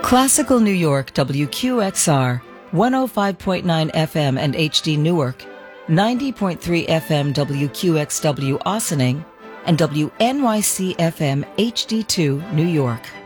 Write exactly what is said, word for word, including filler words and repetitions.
Classical New York W Q X R, one oh five point nine F M and H D Newark, ninety point three F M W Q X W Ossining, and W N Y C F M H D two New York.